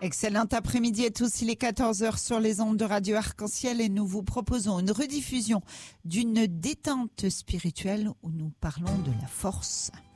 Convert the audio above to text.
Excellent après-midi à tous, il est 14h sur les ondes de Radio Arc-en-Ciel et nous vous proposons une rediffusion d'une détente spirituelle où nous parlons de la force.